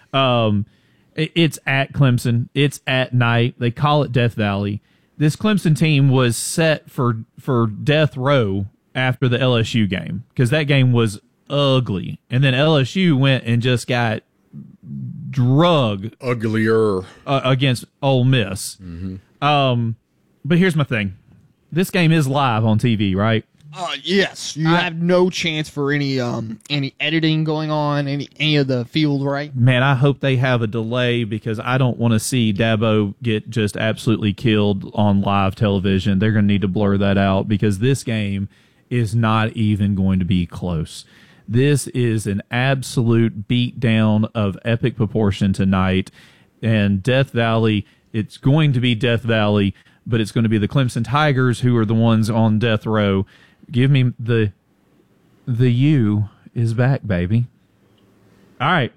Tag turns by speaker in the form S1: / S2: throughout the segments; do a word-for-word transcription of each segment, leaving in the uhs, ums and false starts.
S1: Um, it, it's at Clemson. It's at night. They call it Death Valley. This Clemson team was set for for death row after the L S U game because that game was ugly, and then L S U went and just got drug
S2: uglier
S1: uh, against Ole Miss. Mm-hmm. Um, but here's my thing: this game is live on T V, right?
S3: Uh, yes, you
S1: I,
S3: have no chance for any um any editing going on, any any of the field, right?
S1: Man, I hope they have a delay because I don't want to see Dabo get just absolutely killed on live television. They're going to need to blur that out because this game is not even going to be close. This is an absolute beatdown of epic proportion tonight, and Death Valley, it's going to be Death Valley, but it's going to be the Clemson Tigers who are the ones on death row. Give me the the U is back, baby. All right.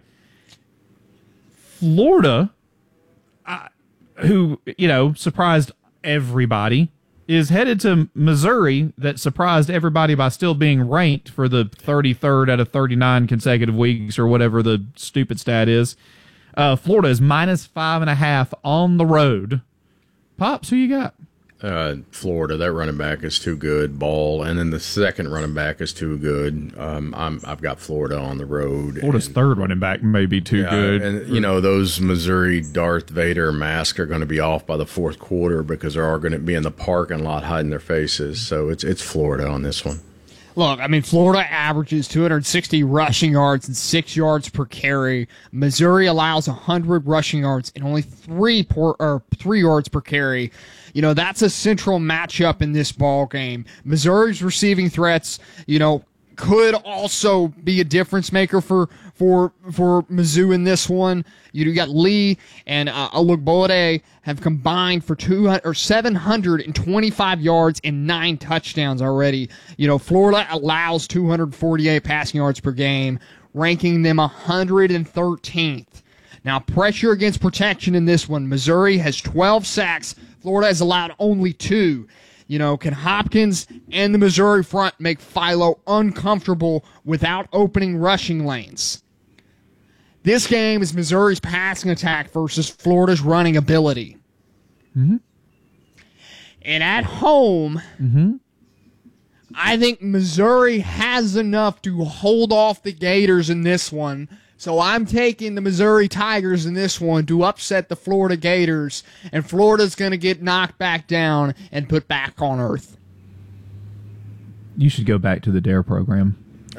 S1: Florida, uh, who, you know, surprised everybody, is headed to Missouri that surprised everybody by still being ranked for the thirty-third out of thirty-nine consecutive weeks or whatever the stupid stat is. Uh, Florida is minus five and a half on the road. Pops, who you got?
S2: Uh, Florida, that running back is too good. Ball, and then the second running back is too good. Um, I'm, I've got Florida on the road.
S1: Florida's
S2: and,
S1: third running back may be too
S2: yeah,
S1: good.
S2: And, you know, those Missouri Darth Vader masks are going to be off by the fourth quarter because they're all going to be in the parking lot hiding their faces. So it's it's Florida on this one.
S3: Look, I mean, Florida averages two hundred sixty rushing yards and six yards per carry. Missouri allows one hundred rushing yards and only three per, or three yards per carry. You know, that's a central matchup in this ball game. Missouri's receiving threats, you know, could also be a difference maker for for for Mizzou in this one. You got Lee and uh, Olugbode have combined for two hundred or seven hundred twenty-five yards and nine touchdowns already. You know, Florida allows two hundred forty-eight passing yards per game, ranking them one hundred thirteenth. Now, pressure against protection in this one. Missouri has twelve sacks. Florida has allowed only two. You know, can Hopkins and the Missouri front make Philo uncomfortable without opening rushing lanes? This game is Missouri's passing attack versus Florida's running ability.
S1: Mm-hmm.
S3: And at home,
S1: mm-hmm.
S3: I think Missouri has enough to hold off the Gators in this one. So I'm taking the Missouri Tigers in this one to upset the Florida Gators, and Florida's going to get knocked back down and put back on earth.
S1: You should go back to the D A R E program.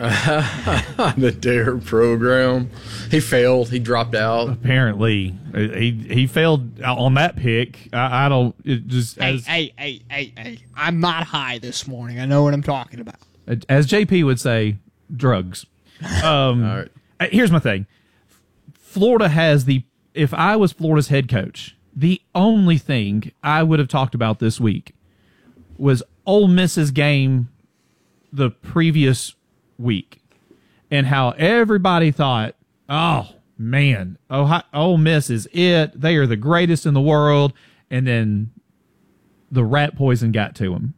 S2: The D A R E program. He failed. He dropped out.
S1: Apparently, he he failed on that pick. I, I don't. It just
S3: hey,
S1: as,
S3: hey, hey, hey, hey! I'm not high this morning. I know what I'm talking about.
S1: As J P would say, drugs. Um,
S2: All right.
S1: Here's my thing. Florida has the. If I was Florida's head coach, the only thing I would have talked about this week was Ole Miss's game the previous week and how everybody thought, oh, man, Ohio, Ole Miss is it. They are the greatest in the world. And then the rat poison got to him.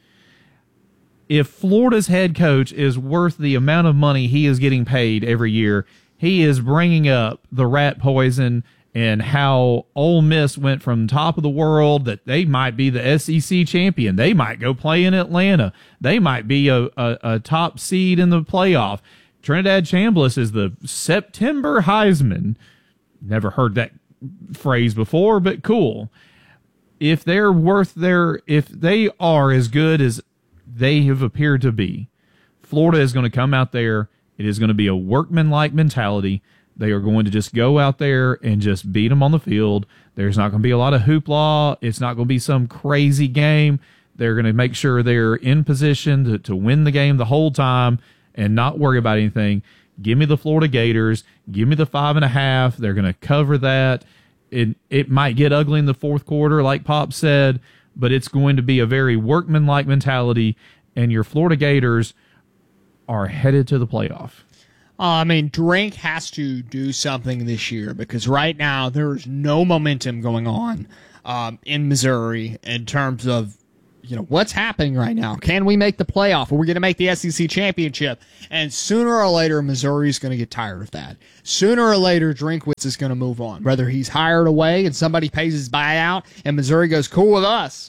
S1: If Florida's head coach is worth the amount of money he is getting paid every year, he is bringing up the rat poison and how Ole Miss went from top of the world that they might be the S E C champion. They might go play in Atlanta. They might be a, a, a top seed in the playoff. Trinidad Chambliss is the September Heisman. Never heard that phrase before, but cool. If they're worth their, if they are as good as they have appeared to be, Florida is going to come out there. It is going to be a workman-like mentality. They are going to just go out there and just beat them on the field. There's not going to be a lot of hoopla. It's not going to be some crazy game. They're going to make sure they're in position to, to win the game the whole time and not worry about anything. Give me the Florida Gators. Give me the five and a half. They're going to cover that. It, it might get ugly in the fourth quarter, like Pop said, but it's going to be a very workman-like mentality, and your Florida Gators are headed to the playoff.
S3: Uh, I mean, Drink has to do something this year because right now there's no momentum going on um, in Missouri in terms of you know, what's happening right now? Can we make the playoff? Are we going to make the S E C championship? And sooner or later, Missouri's going to get tired of that. Sooner or later, Drinkwitz is going to move on. Whether he's hired away and somebody pays his buyout and Missouri goes, cool with us,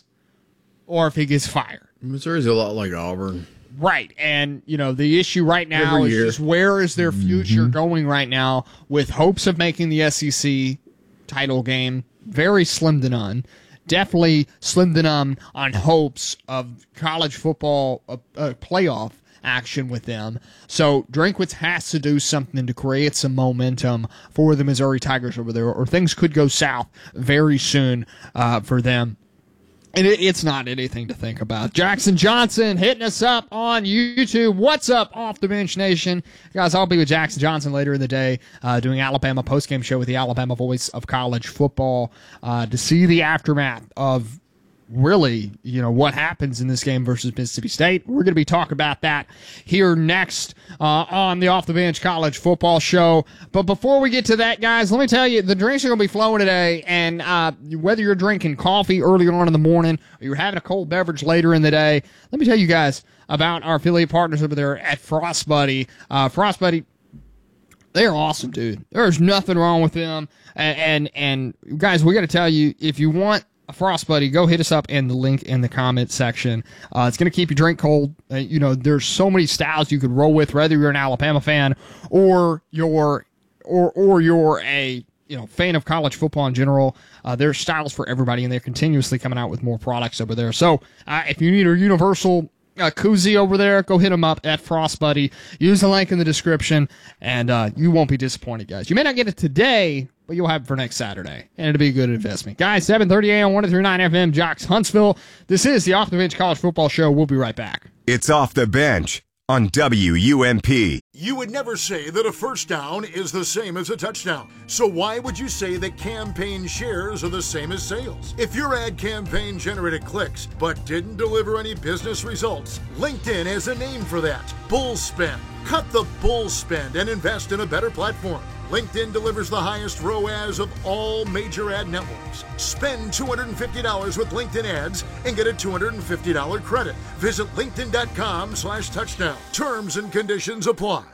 S3: or if he gets fired.
S2: Missouri's a lot like Auburn.
S3: Right. And, you know, the issue right now
S2: Every
S3: is
S2: year.
S3: just where is their future mm-hmm. going right now with hopes of making the S E C title game very slim to none. Definitely slim to none on hopes of college football uh, uh, playoff action with them. So Drinkwitz has to do something to create some momentum for the Missouri Tigers over there, or things could go south very soon uh, for them. And it, it's not anything to think about. Jackson Johnson hitting us up on YouTube. What's up, Off the Bench Nation? Guys, I'll be with Jackson Johnson later in the day uh, doing Alabama postgame show with the Alabama Voice of College Football uh, to see the aftermath of really, you know, what happens in this game versus Mississippi State. We're going to be talking about that here next uh, on the Off the Bench College Football Show. But before we get to that, guys, let me tell you, the drinks are going to be flowing today. And uh, whether you're drinking coffee earlier on in the morning or you're having a cold beverage later in the day, let me tell you guys about our affiliate partners over there at Frost Buddy. Uh, Frost Buddy, they're awesome, dude. There's nothing wrong with them. And, and, and guys, we got to tell you, if you want a Frost Buddy, go hit us up in the link in the comment section. Uh, it's going to keep your drink cold. Uh, you know, there's so many styles you could roll with, whether you're an Alabama fan or you're or or you're a you know fan of college football in general. Uh, there's styles for everybody, and they're continuously coming out with more products over there. So uh, if you need a universal uh, koozie over there, go hit them up at Frost Buddy. Use the link in the description, and uh, you won't be disappointed, guys. You may not get it today, but you'll have it for next Saturday, and it'll be a good investment. Guys, seven thirty a.m., one oh three point nine F M, Jocks Huntsville. This is the Off the Bench College Football Show. We'll be right back.
S4: It's Off the Bench on W U M P.
S5: You would never say that a first down is the same as a touchdown. So why would you say that campaign shares are the same as sales? If your ad campaign generated clicks but didn't deliver any business results, LinkedIn has a name for that. Bull spend. Cut the bull spend and invest in a better platform. LinkedIn delivers the highest R O A S of all major ad networks. Spend two hundred fifty dollars with LinkedIn ads and get a two hundred fifty dollars credit. Visit linkedin.com slash touchdown. Terms and conditions apply.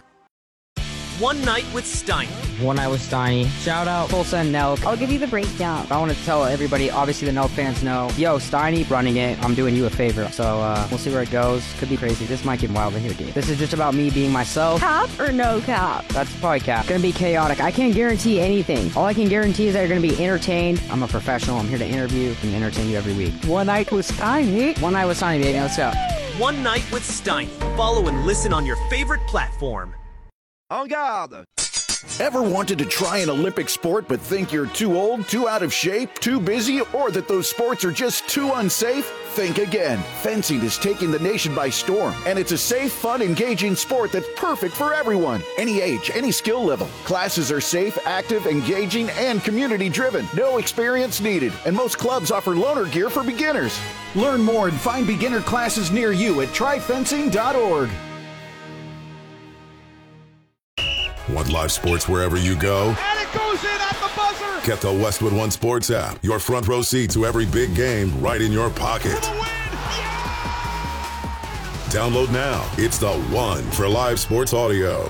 S6: One Night with Steiny.
S7: One Night with Steiny. Shout out Tulsa and Nelk.
S8: I'll give you the breakdown.
S7: I want to tell everybody, obviously the Nelk fans know, yo, Steiny running it. I'm doing you a favor. So uh, we'll see where it goes. Could be crazy. This might get wild in here, dude. This is just about me being myself.
S8: Cap or no cap?
S7: That's probably cap. Gonna be chaotic. I can't guarantee anything. All I can guarantee is that you're gonna be entertained. I'm a professional. I'm here to interview and entertain you every week.
S8: One Night with Steiny.
S7: One Night with Steiny, baby. Let's go.
S6: One Night with Steiny. Follow and listen on your favorite platform.
S9: En garde! Ever wanted to try an Olympic sport but think you're too old, too out of shape, too busy, or that those sports are just too unsafe? Think again. Fencing is taking the nation by storm, and it's a safe, fun, engaging sport that's perfect for everyone. Any age, any skill level. Classes are safe, active, engaging, and community-driven. No experience needed, and most clubs offer loaner gear for beginners. Learn more and find beginner classes near you at try fencing dot org.
S10: Want live sports wherever you go?
S11: And it goes in at the buzzer!
S10: Get the Westwood One Sports app. Your front row seat to every big game right in your pocket.
S11: For the win! Yeah!
S10: Download now. It's the one for live sports audio.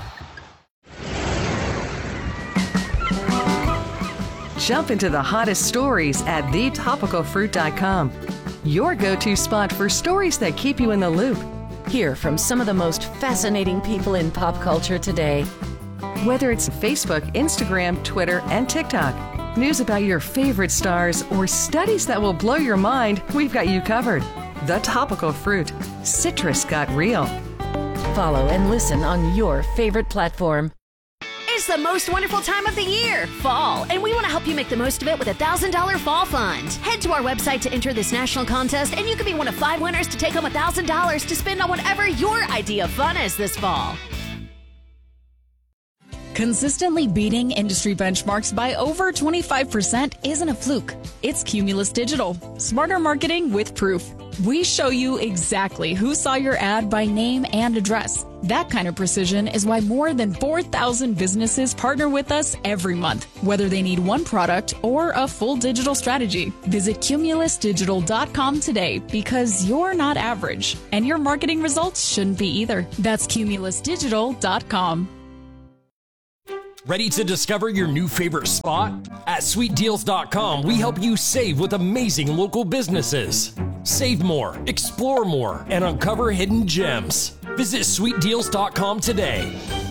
S12: Jump into the hottest stories at the topical fruit dot com. Your go-to spot for stories that keep you in the loop.
S13: Hear from some of the most fascinating people in pop culture today.
S12: Whether it's Facebook, Instagram, Twitter, and TikTok, news about your favorite stars, or studies that will blow your mind, we've got you covered. The Topical Fruit. Citrus got real.
S13: Follow and listen on your favorite platform.
S14: It's the most wonderful time of the year, fall, and we want to help you make the most of it with a one thousand dollars Fall Fund. Head to our website to enter this national contest, and you could be one of five winners to take home one thousand dollars to spend on whatever your idea of fun is this fall.
S15: Consistently beating industry benchmarks by over twenty-five percent isn't a fluke. It's Cumulus Digital. Smarter marketing with proof. We show you exactly who saw your ad by name and address. That kind of precision is why more than four thousand businesses partner with us every month, whether they need one product or a full digital strategy. Visit cumulus digital dot com today because you're not average, and your marketing results shouldn't be either. That's cumulus digital dot com.
S16: Ready to discover your new favorite spot? At sweet deals dot com, we help you save with amazing local businesses. Save more, explore more, and uncover hidden gems. Visit sweet deals dot com today.